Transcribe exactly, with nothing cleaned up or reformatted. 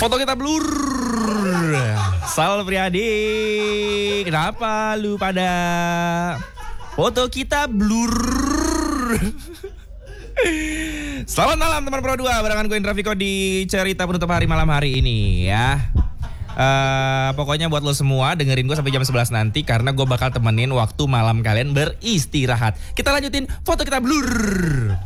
Foto kita blur. Sal Priadi, kenapa lu pada foto kita blur? Selamat malam teman Pro dua, barengan gue Indra Viko di cerita penutup hari malam hari ini ya. Uh, pokoknya buat lo semua dengerin gue sampai jam sebelas nanti, karena gue bakal temenin waktu malam kalian beristirahat. Kita lanjutin foto kita blur.